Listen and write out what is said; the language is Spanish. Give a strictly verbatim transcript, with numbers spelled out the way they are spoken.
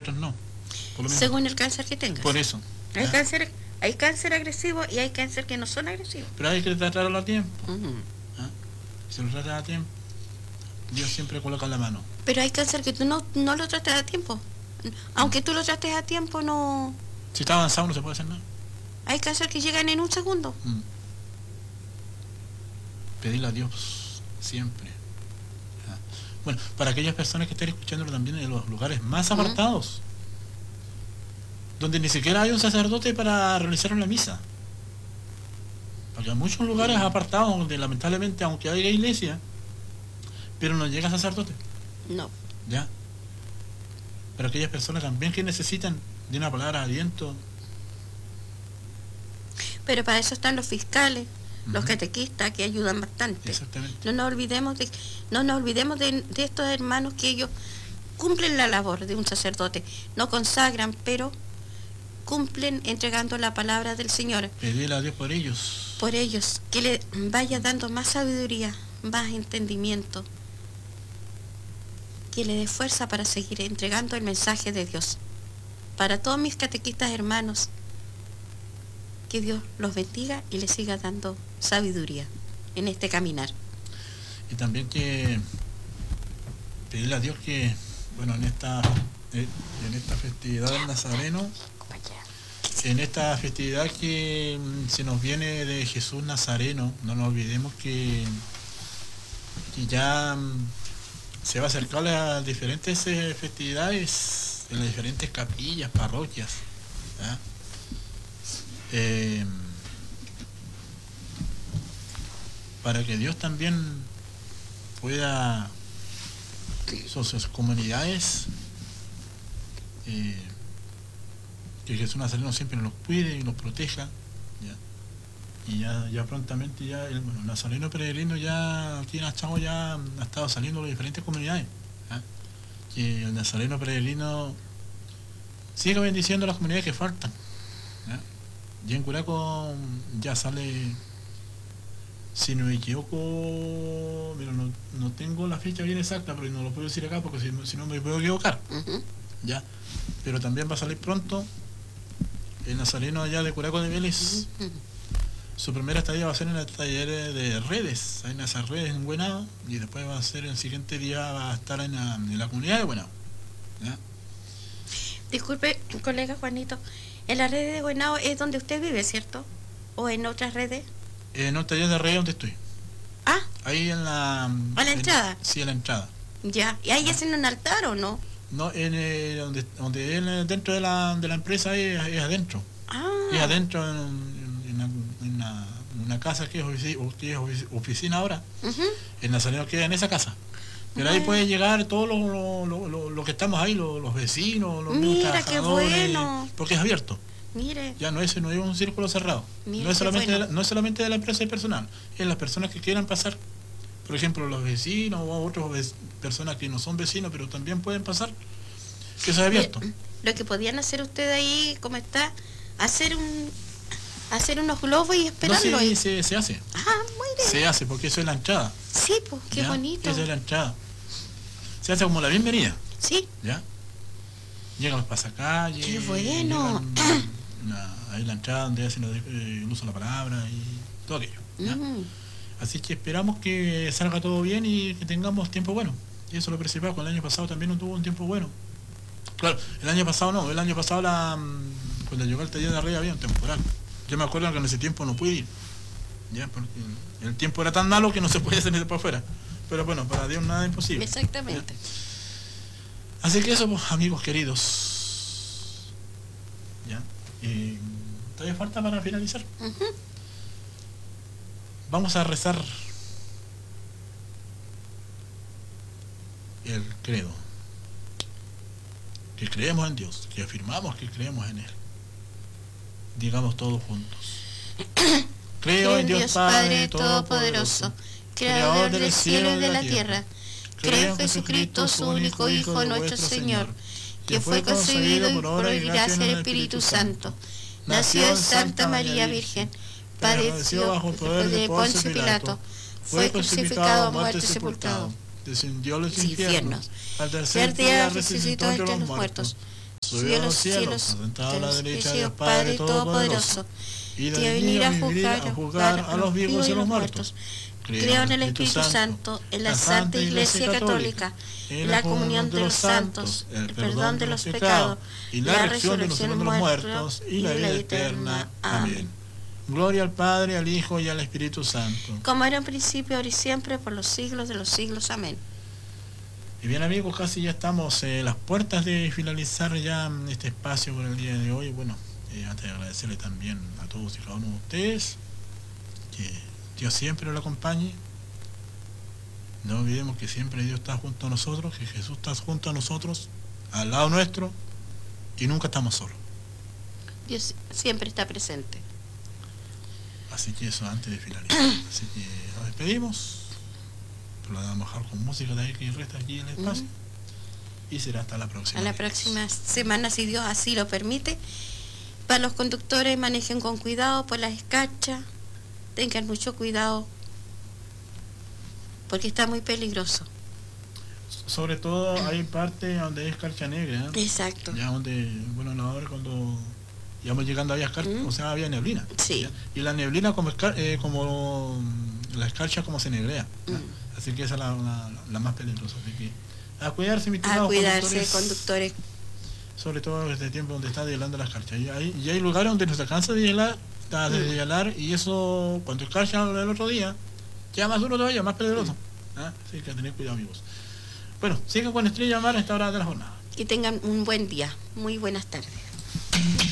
otros no. Por lo mismo. Según el cáncer que tengas. Por eso. Hay ¿ya? cáncer, hay cáncer agresivo y hay cáncer que no son agresivos. Pero hay que tratarlo a tiempo. Uh-huh. ¿Ah? Si lo tratas a tiempo, Dios siempre coloca la mano. Pero hay cáncer que tú no, no lo trates a tiempo. Aunque tú lo trates a tiempo, no... Si está avanzado no se puede hacer nada. Hay cáncer que llegan en un segundo. Mm. Pedirle a Dios siempre. ¿Ah? Bueno, para aquellas personas que estén escuchándolo también en los lugares más apartados, uh-huh. donde ni siquiera hay un sacerdote para realizar una misa. Porque hay muchos lugares apartados donde lamentablemente, aunque haya iglesia, pero no llega sacerdote. No. ¿Ya? Pero aquellas personas también que necesitan de una palabra de aliento. Pero para eso están los fiscales, uh-huh. los Uh-huh. catequistas, que ayudan bastante. Exactamente. No nos olvidemos de, no nos olvidemos de, de estos hermanos que ellos cumplen la labor de un sacerdote. No consagran, pero cumplen entregando la palabra del Señor. Pedirle a Dios por ellos. Por ellos, que le vaya dando más sabiduría, más entendimiento, que le dé fuerza para seguir entregando el mensaje de Dios. Para todos mis catequistas hermanos, que Dios los bendiga y les siga dando sabiduría en este caminar. Y también que pedirle a Dios que, bueno, en esta en esta festividad del Nazareno, en esta festividad que se nos viene de Jesús Nazareno, no nos olvidemos que, que ya se va a acercar a las diferentes eh, festividades en las diferentes capillas, parroquias. ¿Ya? Eh, para que Dios también pueda, sus, sus comunidades, eh, que Jesús Nazareno siempre nos cuide y nos proteja, ¿ya? Y ya, ya prontamente ya el, bueno, el Nazareno peregrino ya aquí en Achagua ya ha estado saliendo de las diferentes comunidades, ¿ya? Que el Nazareno peregrino siga bendiciendo a las comunidades que faltan, ¿ya? Y en Curaco ya sale, si no me equivoco, mira, no, no tengo la fecha bien exacta, pero no lo puedo decir acá porque si, si no me puedo equivocar, uh-huh. ¿Ya? Pero también va a salir pronto el Nazareno allá de Curaco de Vélez. Uh-huh. Su primera estadía va a ser en el taller de redes, hay en esas redes en Buenao, y después va a ser el siguiente día, va a estar en la, en la comunidad de Buenao, ¿ya? Disculpe, colega Juanito, en la red de Buenao es donde usted vive, ¿cierto? ¿O en otras redes? En un taller de redes donde estoy. Ah. Ahí en la... ¿A la en, entrada? Sí, a la entrada. Ya, ¿y ahí ¿Ah? ¿Hacen un altar o no? No, en eh, donde, donde en, dentro de la, de la empresa es, es adentro. Ah. Es adentro en, en, en, una, en una, una casa que es, oficina, que es oficina ahora. Uh-huh. El Nazareno queda en esa casa. Pero bueno, ahí puede llegar todos los lo, lo, lo, lo que estamos ahí, los, los vecinos, los Mira, qué bueno. Porque es abierto. Mire. Ya no es, no es un círculo cerrado. Mire, no, es solamente bueno. de la, no es solamente de la empresa y personal, es las personas que quieran pasar. Por ejemplo, los vecinos o otras personas que no son vecinos, pero también pueden pasar. Que eso es abierto. Lo que podían hacer ustedes ahí, como está, hacer un hacer unos globos y esperarlo. No, sí, ahí. Se, se hace. Ah, muy bien. Se hace, porque eso es la entrada. Sí, pues, qué ¿Ya? bonito. Esa es la entrada. Se hace como la bienvenida. Sí. ¿Ya? Llegan los pasacalles. Qué bueno. Una, ahí la entrada donde hacen el uso de la palabra y todo aquello. ¿Ya? Uh-huh. Así que esperamos que salga todo bien y que tengamos tiempo bueno. Y eso es lo principal, con el año pasado también no tuvo un tiempo bueno. Claro, el año pasado no, el año pasado la, cuando llegó el taller de arriba había un temporal. Yo me acuerdo que en ese tiempo no pude ir, ya, porque el tiempo era tan malo que no se podía salir para afuera. Pero bueno, para Dios nada es imposible. Exactamente. ¿Ya? Así que eso, pues, amigos queridos. ¿Ya? Y todavía falta para finalizar. Uh-huh. Vamos a rezar el credo. Que creemos en Dios, que afirmamos que creemos en Él. Digamos todos juntos. Creo en Dios Padre Todopoderoso, Creador del cielo y de la tierra. Creo en Jesucristo, su único Hijo, nuestro Señor, que fue concebido por obra y gracia del Espíritu Santo. Nació en Santa María Virgen, padeció bajo el poder de Poncio Pilato, fue crucificado, muerto y sepultado, descendió a los infiernos, al tercer día resucitó entre los muertos, subió a los cielos, sentado a la derecha de Dios Padre Todopoderoso, y de venir a juzgar, a juzgar a los vivos y a los muertos. Creo en el Espíritu Santo, en la Santa Iglesia Católica, en la comunión de los santos, el perdón de los pecados, y la resurrección de los muertos, y la vida eterna. Amén. Gloria al Padre, al Hijo y al Espíritu Santo. Como era en principio, ahora y siempre, por los siglos de los siglos. Amén. Y bien, amigos, casi ya estamos en las puertas de finalizar ya este espacio por el día de hoy. Bueno, eh, antes de agradecerle también a todos y cada uno de ustedes, que Dios siempre lo acompañe. No olvidemos que siempre Dios está junto a nosotros, que Jesús está junto a nosotros, al lado nuestro, y nunca estamos solos. Dios siempre está presente. Así que eso antes de finalizar. Así que nos despedimos. Lo vamos a dejar con música de ahí que resta aquí en el espacio. Uh-huh. Y será hasta la próxima. A la próxima semana, si Dios así lo permite. Para los conductores, manejen con cuidado por las escarchas. Tengan mucho cuidado porque está muy peligroso. Sobre todo hay parte donde hay escarcha negra, ¿eh? Exacto. Ya donde, bueno, ahora cuando íbamos llegando había escarcha, mm. o sea, había neblina. Sí. ¿Ya? Y la neblina como, escar eh, como la escarcha como se negrea. Mm. Así que esa es la, la, la más peligrosa. Así que a cuidarse, mis A cuidarse, conductores, conductores. Sobre todo en este tiempo donde está deshielando la escarcha. Y hay, y hay lugares donde no se alcanza de hielar, está de hielar, y eso, cuando escarcha el otro día, ya más duro todavía, más peligroso. ¿Ah? Así que tener cuidado, amigos. Bueno, sigan con Estrella Mar a esta hora de la jornada. Que tengan un buen día. Muy buenas tardes.